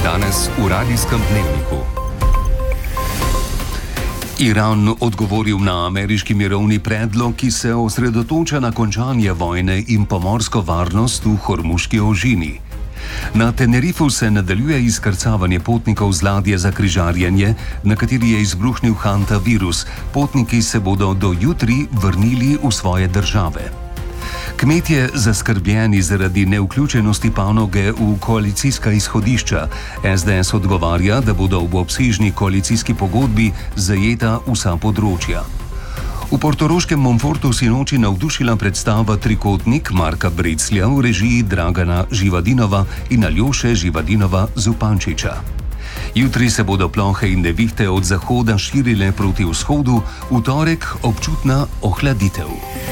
Danes v Radijskem dnevniku. Iran odgovoril na ameriški mirovni predlog, ki se osredotoča na končanje vojne in pomorsko varnost v Hormuški ožini. Na Tenerifu se nadaljuje izkrcavanje potnikov z ladje za križarjenje, na kateri je izbruhnil hantavirus. Potniki se bodo do jutri vrnili v svoje države. Kmetje zaskrbljeni zaradi nevključenosti panoge v koalicijska izhodišča. SDS odgovarja, da bodo v obsežni koalicijski pogodbi zajeta vsa področja. V portoroškem Monfortu sinoči navdušila predstava Trikotnik Marka Breclja v režiji Dragana Živadinova in Aljoše Živadinova Zupančiča. Jutri se bodo plohe in nevihte od zahoda širile proti vzhodu, v torek občutna ohladitev.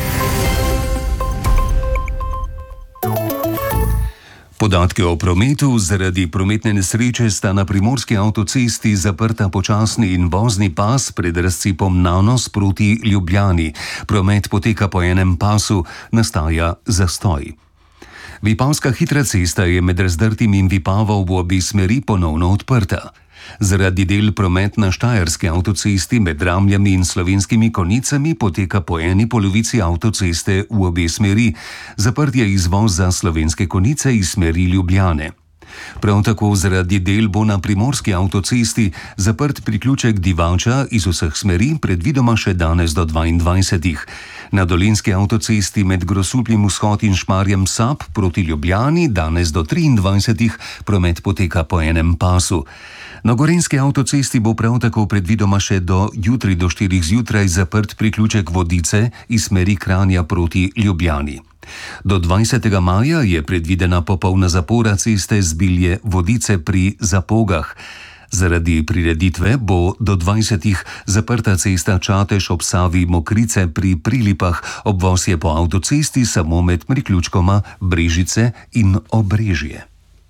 Podatki o prometu. Zaradi prometne nesreče sta na primorski avtocesti zaprta počasni in vozni pas pred razcepom Nanos proti Ljubljani. Promet poteka po enem pasu, nastaja zastoj. Vipavska hitra cesta je med Razdrtim in Vipavo v obe smeri ponovno odprta. Zaradi del promet na štajerski avtocesti med Ramljami in Slovenskimi Konjicami poteka po eni polovici avtoceste v obe smeri. Zaprt je izvoz za Slovenske Konjice iz smeri Ljubljane. Prav tako zaradi del bo na primorski avtocesti zaprt priključek Divača iz vseh smeri, predvidoma še danes do 22. Na dolenjski avtocesti med Grosupljem vzhod in Šmarjem Sap proti Ljubljani danes do 23. promet poteka po enem pasu. Na gorenjski avtocesti bo prav tako predvidoma še do jutri do 4 zjutraj zaprt priključek Vodice iz smeri Kranja proti Ljubljani. Do 20. maja je predvidena popolna zapora ceste Zbilje Vodice pri Zapogah. Zaradi prireditve bo do 20. zaprta cesta Čatež ob Savi Mokrice pri Prilipah, obvoz je po avtocesti samo med priključkoma Brežice in Obrežje.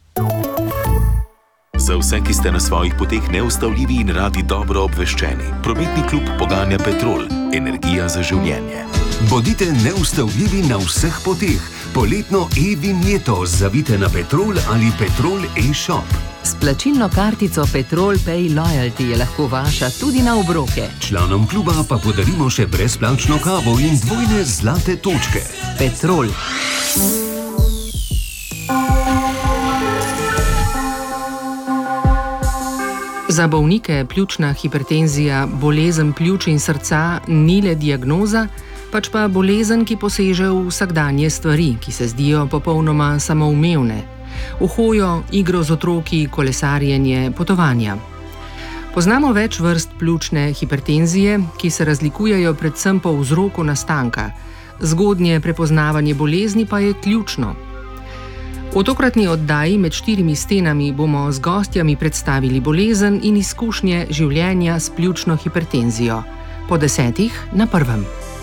Za vse, ki ste na svojih poteh neustavljivi in radi dobro obveščeni, prometni klub poganja Petrol, energija za življenje. Bodite neustavljivi na vseh poteh. Poletno e-vinjeto zavite na Petrol ali Petrol e-shop. S plačilno kartico Petrol Pay Loyalty je lahko vaša tudi na obroke. Članom kluba pa podarimo še brezplačno kavo in dvojne zlate točke. Petrol. Za bolnike pljučna hipertenzija, bolezen pljuč in srca ni le diagnoza, pač pa bolezen, ki poseže v vsakdanje stvari, ki se zdijo popolnoma samoumevne. V hojo, igro z otroki, kolesarjenje, potovanja. Poznamo več vrst pljučne hipertenzije, ki se razlikujejo predvsem po vzroku nastanka. Zgodnje prepoznavanje bolezni pa je ključno. V tokratni oddaji Med štirimi stenami bomo z gostjami predstavili bolezen in izkušnje življenja s pljučno hipertenzijo. Po 10 na prvem.